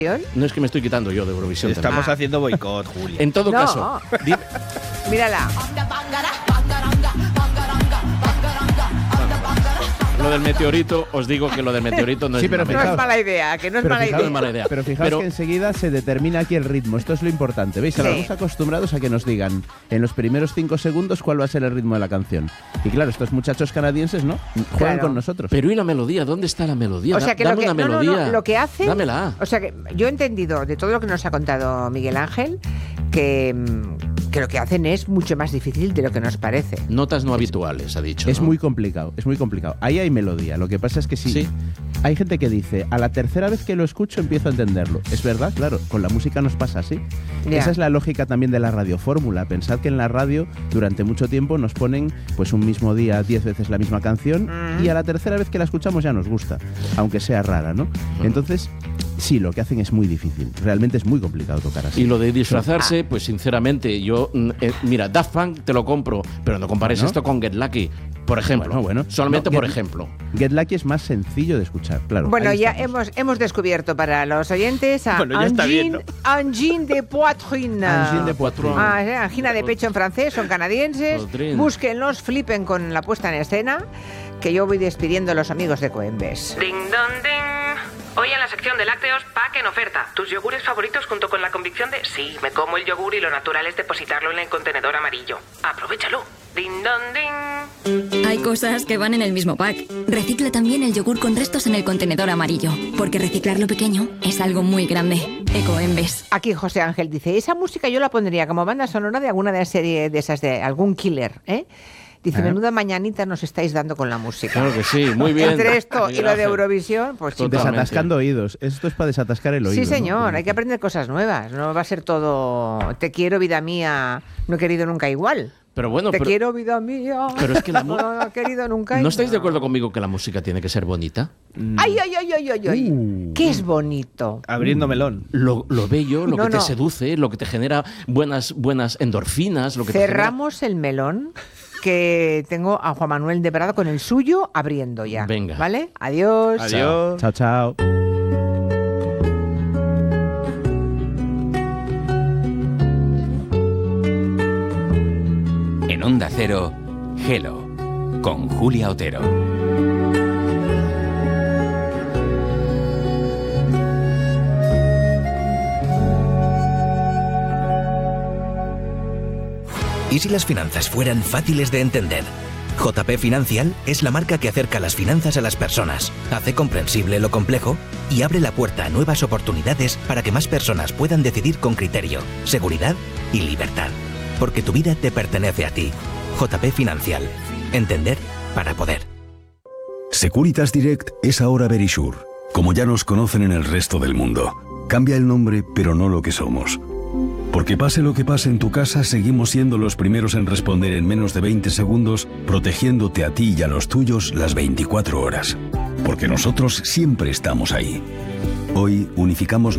No es que me estoy quitando yo de Eurovisión. Estamos haciendo boicot, Julia. En todo caso, mírala. Lo del meteorito, os digo que lo del meteorito no es no es mala idea, que no es mala idea. Pero fijaos que enseguida se determina aquí el ritmo. Esto es lo importante. ¿Veis? Estamos acostumbrados a que nos digan en los primeros 5 segundos cuál va a ser el ritmo de la canción. Y claro, estos muchachos canadienses, ¿no? Juegan con nosotros. Pero ¿y la melodía? ¿Dónde está la melodía? O sea, que Dame una melodía. lo que hacen... Dámela. O sea, que yo he entendido de todo lo que nos ha contado Miguel Ángel que lo que hacen es mucho más difícil de lo que nos parece. Notas no habituales, ha dicho. Es muy complicado, es muy complicado. Ahí hay melodía. Lo que pasa es que sí. Hay gente que dice, a la tercera vez que lo escucho empiezo a entenderlo. Es verdad, claro, con la música nos pasa así. Esa es la lógica también de la radiofórmula. Pensad que en la radio durante mucho tiempo nos ponen pues un mismo día 10 veces la misma canción y a la tercera vez que la escuchamos ya nos gusta, aunque sea rara, ¿no? Entonces, sí, lo que hacen es muy difícil. Realmente es muy complicado tocar así. Y lo de disfrazarse, pues sinceramente, yo... mira, Daft Punk te lo compro, pero no compares esto con Get Lucky, por ejemplo. Solamente por ejemplo. Get Lucky es más sencillo de escuchar, claro. Bueno, ya hemos descubierto para los oyentes a Angine de Poitrine. Angine de Poitrine. Angina de pecho en francés, son canadienses. Búsquenlos, flipen con la puesta en escena, que yo voy despidiendo a los amigos de Coembes. Ding dong ding. Hoy en la sección de lácteos, pack en oferta. Tus yogures favoritos junto con la convicción de sí, me como el yogur y lo natural es depositarlo en el contenedor amarillo. Aprovechalo. Ding dong ding. Hay cosas que van en el mismo pack. Recicla también el yogur con restos en el contenedor amarillo, porque reciclar lo pequeño es algo muy grande. Ecoembes. Aquí José Ángel dice, esa música yo la pondría como banda sonora de alguna de las series de esas de algún killer, ¿eh? Dice, menuda mañanita nos estáis dando con la música. Claro que sí, muy bien. Entre esto y lo de Eurovisión, pues chicos. Desatascando oídos. Esto es para desatascar el oído. Sí, señor, ¿no? hay que aprender cosas nuevas. No va a ser todo, te quiero, vida mía, no he querido nunca igual. Pero bueno, quiero, vida mía. Pero es que la no he querido nunca igual. ¿No estáis de acuerdo conmigo que la música tiene que ser bonita? Ay. ¿Qué es bonito? Abriendo melón. Lo bello, lo que te seduce, lo que te genera buenas endorfinas. Lo que Cerramos el melón, que tengo a Juan Manuel de Prado con el suyo abriendo ya. Venga. ¿Vale? Adiós. Adiós. Chao, chao. En Onda Cero, Hello, con Julia Otero. ¿Y si las finanzas fueran fáciles de entender? JP Financial es la marca que acerca las finanzas a las personas, hace comprensible lo complejo y abre la puerta a nuevas oportunidades para que más personas puedan decidir con criterio, seguridad y libertad. Porque tu vida te pertenece a ti. JP Financial. Entender para poder. Securitas Direct es ahora Verisure, como ya nos conocen en el resto del mundo. Cambia el nombre, pero no lo que somos. Porque pase lo que pase en tu casa, seguimos siendo los primeros en responder en menos de 20 segundos, protegiéndote a ti y a los tuyos las 24 horas. Porque nosotros siempre estamos ahí. Hoy unificamos